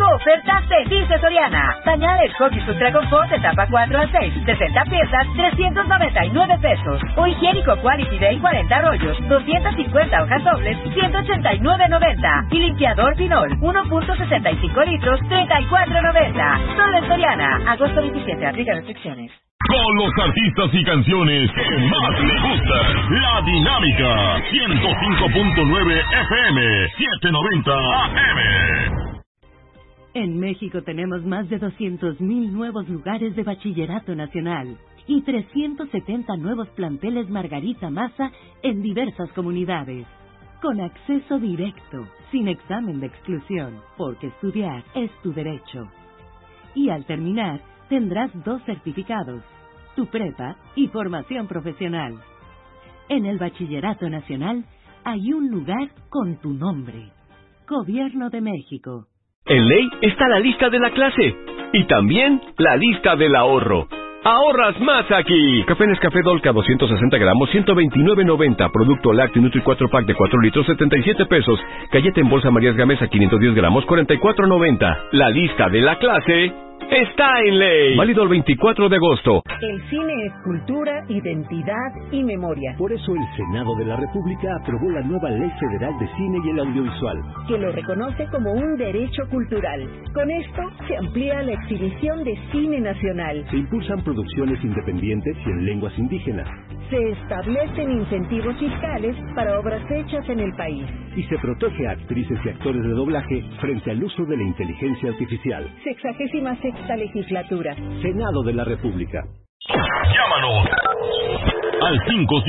Ofertas felices Soriana. Pañales Huggies Ultra Confort etapa 4 a 6, 60 piezas, 399 pesos. O higiénico Quality Day 40 rollos, 250 hojas dobles, 189.90. Y limpiador Pinol, 1.65 litros, 34.90. Solo en Soriana. Agosto 27, aplica restricciones. Con los artistas y canciones que más le gustan. La Dinámica 105.9 FM 790 AM. En México tenemos más de 200,000 nuevos lugares de bachillerato nacional y 370 nuevos planteles Margarita Maza en diversas comunidades. Con acceso directo, sin examen de exclusión, porque estudiar es tu derecho. Y al terminar, tendrás 2 certificados, tu prepa y formación profesional. En el Bachillerato Nacional hay un lugar con tu nombre. Gobierno de México. En ley está la lista de la clase y también la lista del ahorro. ¡Ahorras más aquí! Café Nescafé Dolca 260 gramos, 129.90. Producto Lácteo Nutri 4 pack de 4 litros, 77 pesos. Galleta en bolsa Marías Gamesa 510 gramos, 44.90. La lista de la clase está en ley. Válido el 24 de agosto. El cine es cultura, identidad y memoria. Por eso el Senado de la República aprobó la nueva Ley Federal de Cine y el Audiovisual, que lo reconoce como un derecho cultural. Con esto se amplía la exhibición de cine nacional. Se impulsan producciones independientes y en lenguas indígenas. Se establecen incentivos fiscales para obras hechas en el país. Y se protege a actrices y actores de doblaje frente al uso de la inteligencia artificial. 66ª legislatura. Senado de la República. Llámanos al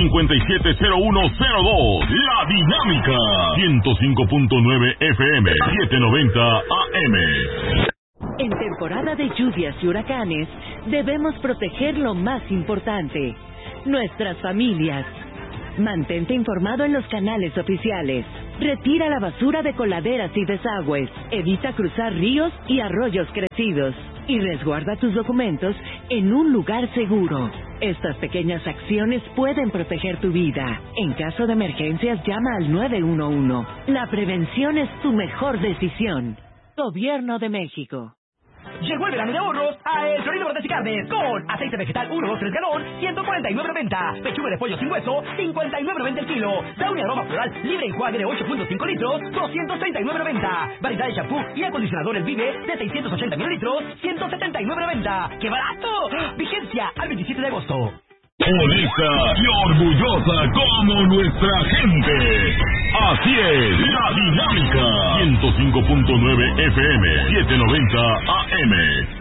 557-0102. La Dinámica 105.9 FM 790 AM. En temporada de lluvias y huracanes, debemos proteger lo más importante: nuestras familias. Mantente informado en los canales oficiales. Retira la basura de coladeras y desagües. Evita cruzar ríos y arroyos crecidos. Y resguarda tus documentos en un lugar seguro. Estas pequeñas acciones pueden proteger tu vida. En caso de emergencias, llama al 911. La prevención es tu mejor decisión. Gobierno de México. Llegó el verano de ahorros a El Florido Bordes y Carnes, con aceite vegetal 1, 2, 3 galón, 149.90. Pechuga de pollo sin hueso, 59.90 el kilo. Downy aroma floral libre enjuague de 8.5 litros, 239.90. Variedad de shampoo y acondicionador El Vive de 680 mililitros, 179.90. ¡Qué barato! Vigencia al 27 de agosto. Honesta y orgullosa como nuestra gente. Así es, La Dinámica 105.9 FM 790 AM.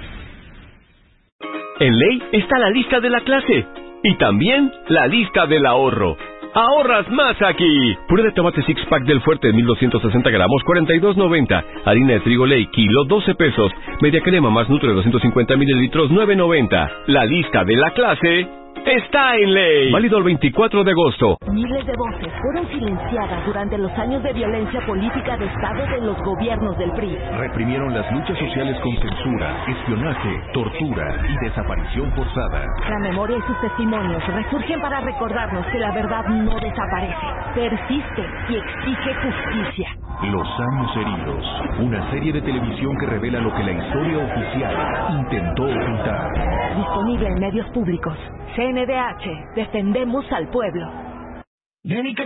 En ley está la lista de la clase y también la lista del ahorro. ¡Ahorras más aquí! Puré de tomate six pack del Fuerte, 1260 gramos, 42.90. Harina de trigo Ley, kilo, 12 pesos. Media crema más Nutre, 250 mililitros, 9.90. La lista de la clase está en ley. Válido el 24 de agosto. Miles de voces fueron silenciadas durante los años de violencia política de Estado de los gobiernos del PRI. Reprimieron las luchas sociales con censura, espionaje, tortura y desaparición forzada. La memoria y sus testimonios resurgen para recordarnos que la verdad no desaparece, persiste y exige justicia. Los años heridos, una serie de televisión que revela lo que la historia oficial intentó ocultar. Disponible en medios públicos. CNDH, defendemos al pueblo.